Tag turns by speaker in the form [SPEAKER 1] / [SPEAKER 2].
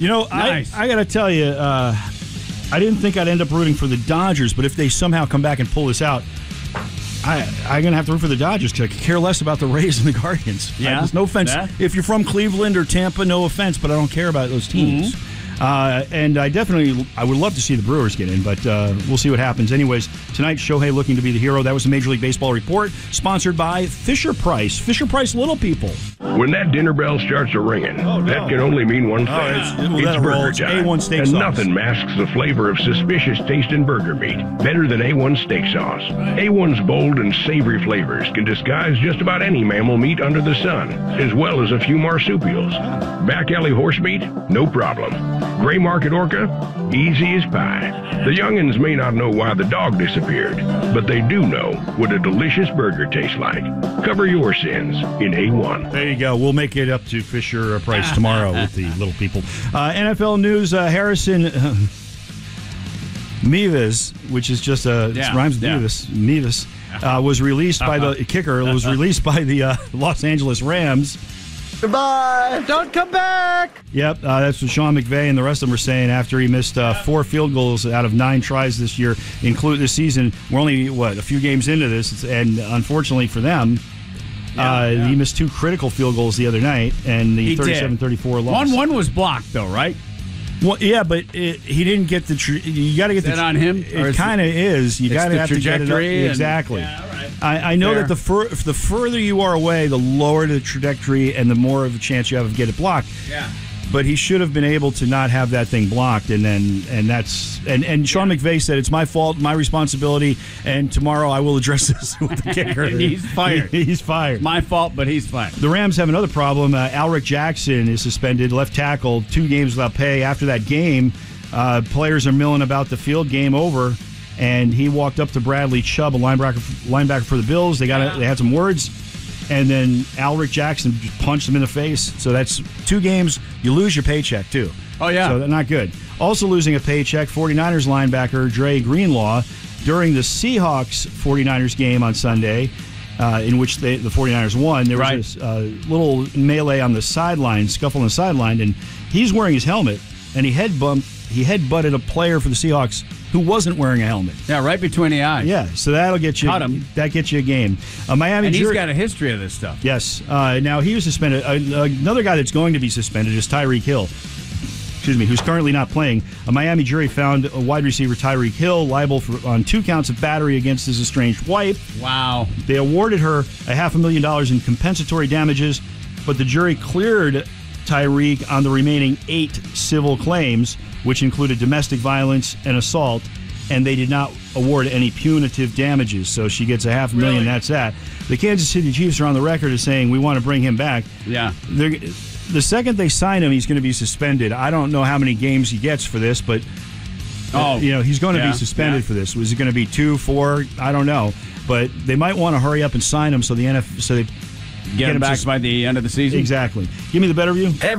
[SPEAKER 1] Nice.
[SPEAKER 2] I got to tell you, I didn't think I'd end up rooting for the Dodgers, but if they somehow come back and pull this out, I'm going to have to root for the Dodgers because I could care less about the Rays and the Guardians.
[SPEAKER 1] Yeah.
[SPEAKER 2] No offense.
[SPEAKER 1] Yeah.
[SPEAKER 2] If you're from Cleveland or Tampa, no offense, but I don't care about those teams. And I would love to see the Brewers get in, but we'll see what happens. Anyways, tonight, Shohei looking to be the hero. That was the Major League Baseball report, sponsored by Fisher-Price. Fisher-Price Little People.
[SPEAKER 3] When that dinner bell starts a-ringing, that can only mean one thing. It's burger time.
[SPEAKER 2] A1 steak
[SPEAKER 3] and
[SPEAKER 2] sauce.
[SPEAKER 3] nothing masks the flavor of suspicious taste in burger meat better than A1 steak sauce. A1's bold and savory flavors can disguise just about any mammal meat under the sun, as well as a few marsupials. Back alley horse meat? No problem. Gray market orca? Easy as pie. The youngins may not know why the dog disappeared, but they do know what a delicious burger tastes like. Cover your sins in A1.
[SPEAKER 2] There you go. We'll make it up to Fisher-Price tomorrow with the Little People. NFL news, Harrison Mevis, which is just it rhymes with Mevis, was released by the kicker, was released by the Los Angeles Rams.
[SPEAKER 1] Goodbye. Don't come back.
[SPEAKER 2] Yep, that's what Sean McVay and the rest of them are saying after he missed 4 field goals out of 9 tries this year, include this season. We're only, a few games into this, and unfortunately for them, he missed 2 critical field goals the other night, and the 37-34 loss.
[SPEAKER 1] 1-1 was blocked, though, right?
[SPEAKER 2] Well, yeah, but he didn't get the. You got to get
[SPEAKER 1] is that on him.
[SPEAKER 2] It kind of is. You got to have to get it up. Exactly.
[SPEAKER 1] Yeah, all right.
[SPEAKER 2] I know that the further you are away, the lower the trajectory, and the more of a chance you have of getting it blocked.
[SPEAKER 1] Yeah.
[SPEAKER 2] But he should have been able to not have that thing blocked, and Sean McVay said it's my fault, my responsibility, and tomorrow I will address this with the kicker.
[SPEAKER 1] And he's fired.
[SPEAKER 2] He's fired.
[SPEAKER 1] My fault, but he's fired.
[SPEAKER 2] The Rams have another problem. Alric Jackson is suspended, left tackle, 2 games without pay. After that game, players are milling about the field, game over, and he walked up to Bradley Chubb, a linebacker for the Bills. They had some words. And then Alric Jackson punched him in the face. So that's 2 games. You lose your paycheck, too.
[SPEAKER 1] Oh, yeah.
[SPEAKER 2] So that's not good. Also losing a paycheck, 49ers linebacker Dre Greenlaw during the Seahawks-49ers game on Sunday, in which the 49ers won. There was this little melee on the sideline, scuffle on the sideline, and he's wearing his helmet, and he headbutted a player for the Seahawks who wasn't wearing a helmet.
[SPEAKER 1] Yeah, right between the eyes.
[SPEAKER 2] Yeah, so that'll get you.
[SPEAKER 1] Cut him.
[SPEAKER 2] That gets you a game. Miami.
[SPEAKER 1] And he's got a history of this stuff.
[SPEAKER 2] Yes. Now he was suspended. Another guy that's going to be suspended is Tyreek Hill. Excuse me, who's currently not playing. A Miami jury found a wide receiver Tyreek Hill liable on 2 counts of battery against his estranged wife.
[SPEAKER 1] Wow.
[SPEAKER 2] They awarded her $500,000 in compensatory damages, but the jury cleared Tyreek on the remaining 8 civil claims, which included domestic violence and assault, and they did not award any punitive damages. So she gets $500,000. Really? That's that. The Kansas City Chiefs are on the record as saying we want to bring him back.
[SPEAKER 1] Yeah.
[SPEAKER 2] The second they sign him, he's going to be suspended. I don't know how many games he gets for this, but he's going to be suspended for this. Was it going to be 2, 4? I don't know, but they might want to hurry up and sign him so they get him
[SPEAKER 1] back by the end of the season.
[SPEAKER 2] Exactly. Give me the better view.